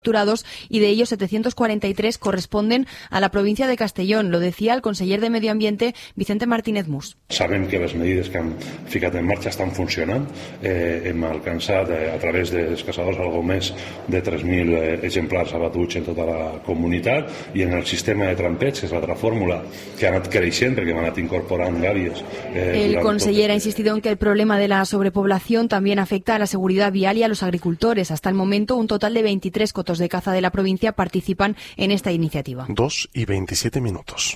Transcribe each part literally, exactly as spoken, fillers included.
capturados y de ellos setecientos cuarenta y tres corresponden a la provincia de Castellón. Lo decía el conseller de Medio Ambiente, Vicente Martínez Mus. Sabem que les medides que han ficat en marxa estan funcionant. Eh, hem alcançat eh, a través dels caçadors algo més de tres mil eh, exemplars abatuts en tota la comunitat, i en el sistema de trampeig, que és l'altra fórmula que ha anat creixent perquè hem anat incorporant gàbies. Eh, el conseller ha insistido en que el problema de la sobrepoblación también afecta a la seguridad vial y a los agricultores. Hasta el momento, un total de veintitrés cotos de caza de la provincia participan en esta iniciativa. Dos y veintisiete minutos.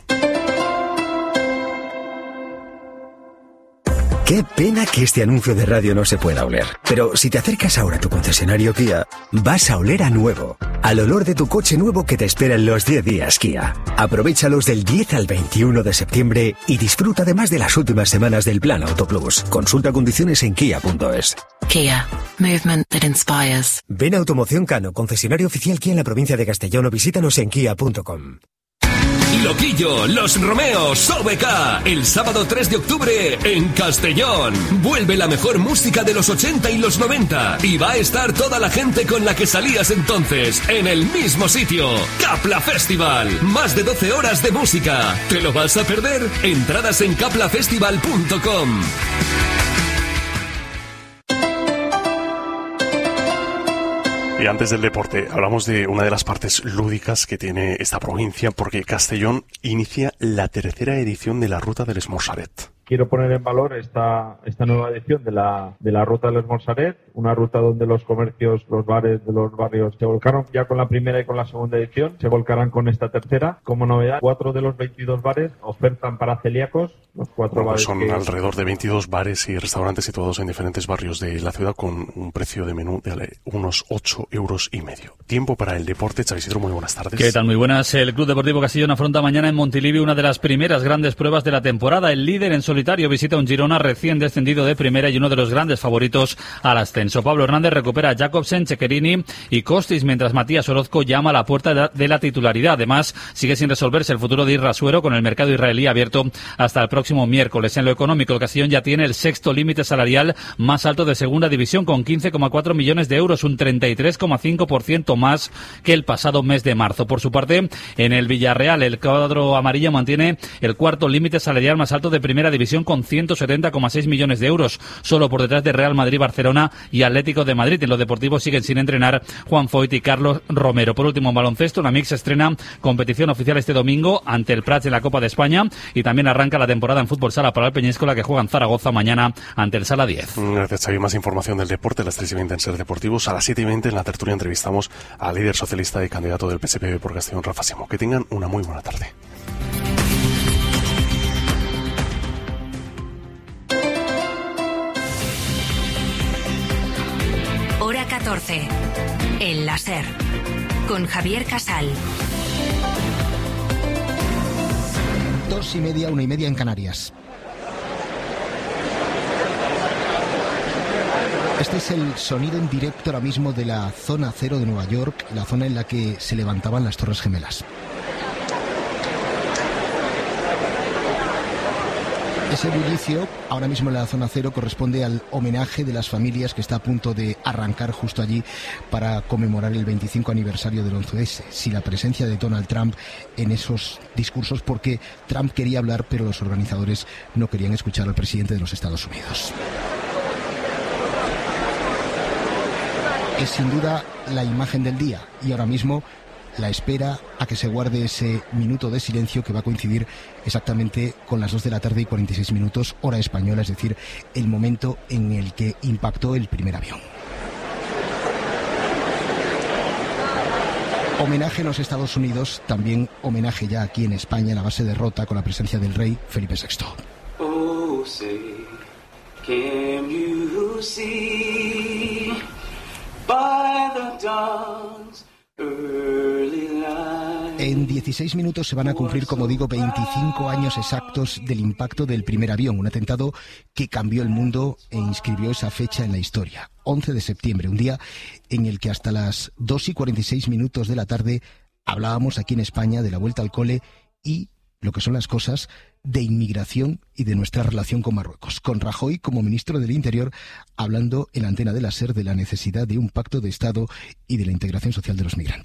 Qué pena que este anuncio de radio no se pueda oler. Pero si te acercas ahora a tu concesionario Kia, vas a oler a nuevo. Al olor de tu coche nuevo que te espera en los diez días Kia. Aprovéchalos del diez al veintiuno de septiembre y disfruta además de las últimas semanas del Plan Auto Plus. Consulta condiciones en kia punto es. Kia. Movement that inspires. Ven a Automoción Cano, concesionario oficial Kia en la provincia de Castellón, o visítanos en kia punto com. Loquillo, Los Romeos, O B K, el sábado tres de octubre en Castellón. Vuelve la mejor música de los ochenta y los noventa y va a estar toda la gente con la que salías entonces en el mismo sitio. Capla Festival, más de doce horas de música. ¿Te lo vas a perder? Entradas en capla festival punto com. Y antes del deporte, hablamos de una de las partes lúdicas que tiene esta provincia, porque Castellón inicia la tercera edición de la Ruta del Esmorzaret. Quiero poner en valor esta esta nueva edición de la de la Ruta del Esmorzaret, una ruta donde los comercios, los bares de los barrios se volcaron ya con la primera y con la segunda edición, se volcarán con esta tercera. Como novedad, cuatro de los veintidós bares ofertan para celíacos, los cuatro bueno, bares son que... alrededor de veintidós bares y restaurantes situados en diferentes barrios de la ciudad con un precio de menú de unos ocho euros y medio. Tiempo para el deporte. Xavi Isidro, muy buenas tardes. ¿Qué tal? Muy buenas. El Club Deportivo Castellón afronta mañana en Montilivi una de las primeras grandes pruebas de la temporada. El líder en solitario visita un Girona recién descendido de primera y uno de los grandes favoritos al ascenso. Pablo Hernández recupera a Jacobsen, Cecherini y Costis, mientras Matías Orozco llama a la puerta de la titularidad. Además, sigue sin resolverse el futuro de Isra Suero, con el mercado israelí abierto hasta el próximo miércoles. En lo económico, el Castellón ya tiene el sexto límite salarial más alto de segunda división, con quince coma cuatro millones de euros, un treinta y tres coma cinco por ciento más que el pasado mes de marzo. Por su parte, en el Villarreal, el cuadro amarillo mantiene el cuarto límite salarial más alto de primera división, con ciento setenta coma seis millones de euros, solo por detrás de Real Madrid, Barcelona y Atlético de Madrid. En lo deportivo siguen sin entrenar Juan Foyt y Carlos Romero. Por último, en baloncesto, la Mix estrena competición oficial este domingo ante el Prats en la Copa de España, y también arranca la temporada en fútbol sala para el Peñíscola, que juega en Zaragoza mañana ante el Sala diez. Gracias, Xavi. Más información del deporte a las tres y veinte en Ser Deportivos. A las siete y veinte en la tertulia entrevistamos al líder socialista y candidato del P S P B por Castellón, Rafa Simo. Que tengan una muy buena tarde. Hora catorce. El Láser. Con Javier Casal. Dos y media, una y media en Canarias. Este es el sonido en directo ahora mismo de la zona cero de Nueva York, la zona en la que se levantaban las Torres Gemelas. Ese bullicio, ahora mismo en la zona cero, corresponde al homenaje de las familias que está a punto de arrancar justo allí para conmemorar el veinticinco aniversario del once ese. Sí, la presencia de Donald Trump en esos discursos, porque Trump quería hablar, pero los organizadores no querían escuchar al presidente de los Estados Unidos. Es sin duda la imagen del día, y ahora mismo la espera a que se guarde ese minuto de silencio que va a coincidir exactamente con las dos de la tarde y cuarenta y seis minutos, hora española, es decir, el momento en el que impactó el primer avión. Homenaje en los Estados Unidos, también homenaje ya aquí en España, en la base de Rota, con la presencia del rey Felipe sexto. Oh, say, can you see by the dawn's early light? En dieciséis minutos se van a cumplir, como digo, veinticinco años exactos del impacto del primer avión, un atentado que cambió el mundo e inscribió esa fecha en la historia. once de septiembre, un día en el que hasta las dos y cuarenta y seis minutos de la tarde hablábamos aquí en España de la vuelta al cole y lo que son las cosas de inmigración y de nuestra relación con Marruecos, con Rajoy como ministro del Interior hablando en la antena de la SER de la necesidad de un pacto de Estado y de la integración social de los migrantes.